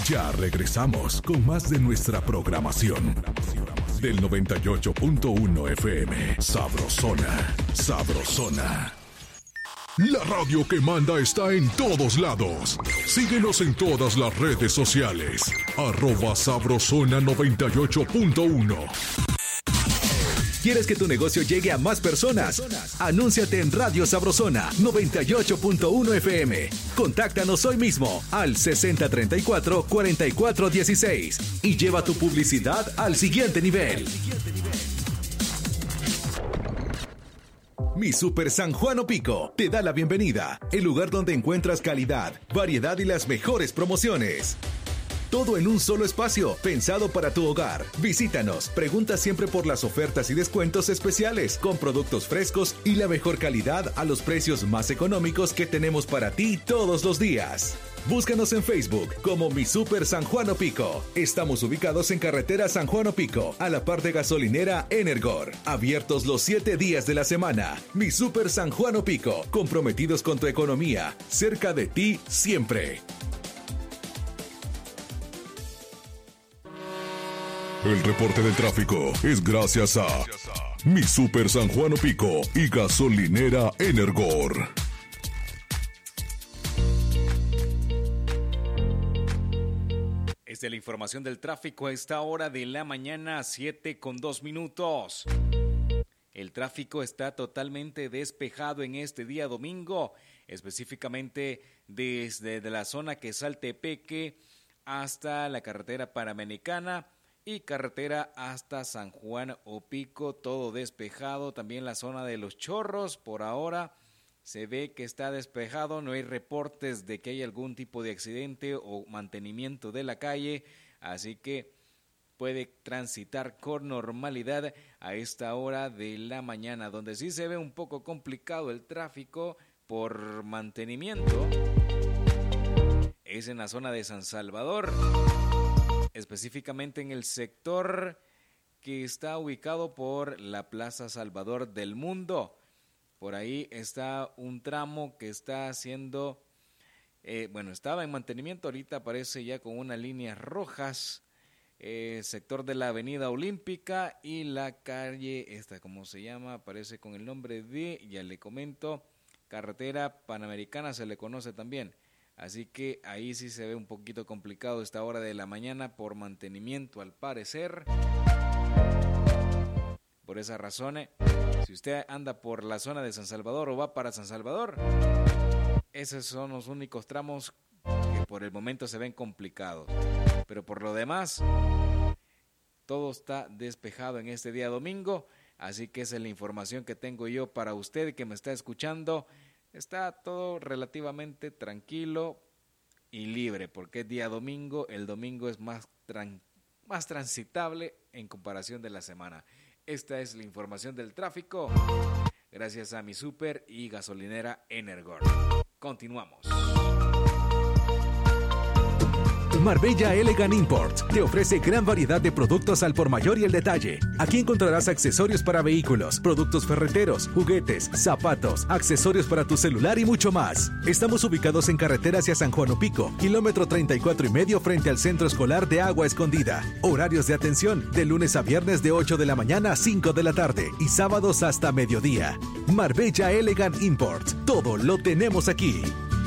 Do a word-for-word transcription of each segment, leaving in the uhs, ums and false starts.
Ya regresamos con más de nuestra programación. Del noventa y ocho punto uno F M. Sabrosona, Sabrosona. La radio que manda está en todos lados. Síguenos en todas las redes sociales. Arroba Sabrosona noventa y ocho punto uno. ¿Quieres que tu negocio llegue a más personas? Anúnciate en Radio Sabrosona noventa y ocho punto uno F M. Contáctanos hoy mismo al sesenta treinta y cuatro cuarenta y cuatro dieciséis y lleva tu publicidad al siguiente nivel. Mi Super San Juan Opico te da la bienvenida, el lugar donde encuentras calidad, variedad y las mejores promociones. Todo en un solo espacio, pensado para tu hogar. Visítanos, pregunta siempre por las ofertas y descuentos especiales, con productos frescos y la mejor calidad a los precios más económicos que tenemos para ti todos los días. Búscanos en Facebook como Mi Super San Juan Opico. Estamos ubicados en carretera San Juan Opico, a la par de gasolinera Energor. Abiertos los siete días de la semana. Mi Super San Juan Opico, comprometidos con tu economía, cerca de ti siempre. El reporte del tráfico es gracias a Mi Super San Juan Opico y gasolinera Energor. Esta es la información del tráfico a esta hora de la mañana, siete con dos minutos. El tráfico está totalmente despejado en este día domingo, específicamente desde de la zona Quesaltepeque hasta la carretera Panamericana y carretera hasta San Juan Opico, todo despejado. También la zona de Los Chorros, por ahora se ve que está despejado, no hay reportes de que haya algún tipo de accidente o mantenimiento de la calle, así que puede transitar con normalidad a esta hora de la mañana. Donde sí se ve un poco complicado el tráfico por mantenimiento es en la zona de San Salvador, específicamente en el sector que está ubicado por la Plaza Salvador del Mundo. Por ahí está un tramo que está haciendo, eh, bueno, estaba en mantenimiento, ahorita aparece ya con unas líneas rojas, eh, sector de la Avenida Olímpica y la calle, esta como se llama, aparece con el nombre de, ya le comento, carretera Panamericana se le conoce también. Así que ahí sí se ve un poquito complicado esta hora de la mañana por mantenimiento al parecer. Por esa razón, si usted anda por la zona de San Salvador o va para San Salvador, esos son los únicos tramos que por el momento se ven complicados. Pero por lo demás, todo está despejado en este día domingo. Así que esa es la información que tengo yo para usted que me está escuchando. Está todo relativamente tranquilo y libre porque es día domingo. El domingo es más, tran- más transitable en comparación de la semana. Esta es la información del tráfico gracias a Mi Super y gasolinera Energor. Continuamos. Marbella Elegant Imports te ofrece gran variedad de productos al por mayor y el detalle. Aquí encontrarás accesorios para vehículos, productos ferreteros, juguetes, zapatos, accesorios para tu celular y mucho más. Estamos ubicados en carretera hacia San Juan Opico, kilómetro treinta y cuatro y medio frente al Centro Escolar de Agua Escondida. Horarios de atención de lunes a viernes de ocho de la mañana a cinco de la tarde y sábados hasta mediodía. Marbella Elegant Imports, todo lo tenemos aquí.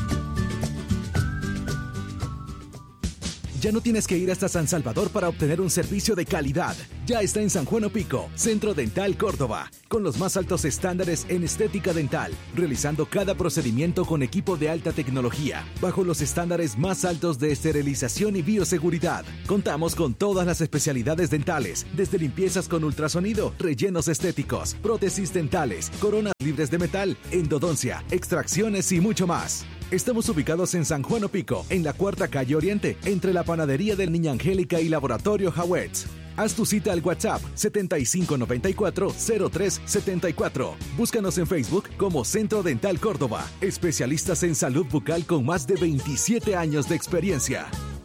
Ya no tienes que ir hasta San Salvador para obtener un servicio de calidad. Ya está en San Juan Opico, Centro Dental Córdoba, con los más altos estándares en estética dental, realizando cada procedimiento con equipo de alta tecnología, bajo los estándares más altos de esterilización y bioseguridad. Contamos con todas las especialidades dentales, desde limpiezas con ultrasonido, rellenos estéticos, prótesis dentales, coronas libres de metal, endodoncia, extracciones y mucho más. Estamos ubicados en San Juan Opico, en la Cuarta Calle Oriente, entre la Panadería del Niña Angélica y Laboratorio Hawetz. Haz tu cita al WhatsApp setenta y cinco noventa y cuatro cero tres setenta y cuatro. Búscanos en Facebook como Centro Dental Córdoba, especialistas en salud bucal con más de veintisiete años de experiencia.